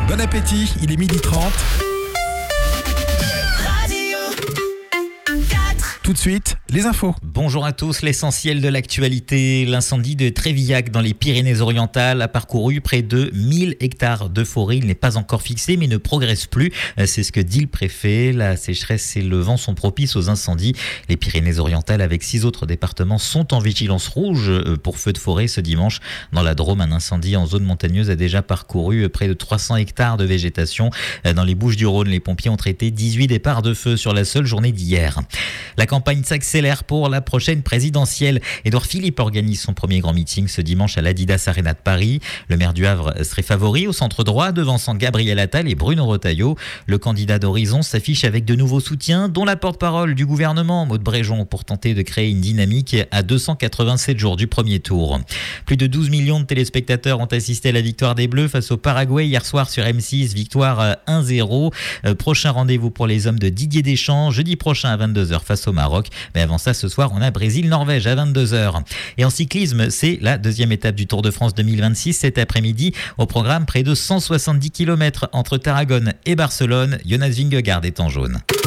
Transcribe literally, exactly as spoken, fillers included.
Bon appétit, il est midi trente. Tout de suite, les infos. Bonjour à tous, l'essentiel de l'actualité. L'incendie de Trévillac dans les Pyrénées-Orientales a parcouru près de mille hectares de forêt. Il n'est pas encore fixé mais ne progresse plus. C'est ce que dit le préfet. La sécheresse et le vent sont propices aux incendies. Les Pyrénées-Orientales avec six autres départements sont en vigilance rouge pour feu de forêt ce dimanche. Dans la Drôme, un incendie en zone montagneuse a déjà parcouru près de trois cents hectares de végétation. Dans les Bouches-du-Rhône, les pompiers ont traité dix-huit départs de feu sur la seule journée d'hier. La La campagne s'accélère pour la prochaine présidentielle. Édouard Philippe organise son premier grand meeting ce dimanche à l'Adidas Arena de Paris. Le maire du Havre serait favori au centre droit, devançant Gabriel Attal et Bruno Retailleau. Le candidat d'Horizon s'affiche avec de nouveaux soutiens, dont la porte-parole du gouvernement, Maud Bréjon, pour tenter de créer une dynamique à deux cent quatre-vingt-sept jours du premier tour. Plus de douze millions de téléspectateurs ont assisté à la victoire des Bleus face au Paraguay hier soir sur M six, victoire un zéro. Prochain rendez-vous pour les hommes de Didier Deschamps, jeudi prochain à vingt-deux heures face au Maroc. Mais avant ça, ce soir, on a Brésil-Norvège à vingt-deux heures. Et en cyclisme, c'est la deuxième étape du Tour de France deux mille vingt-six cet après-midi. Au programme, près de cent soixante-dix kilomètres entre Tarragone et Barcelone. Jonas Vingegaard est en jaune.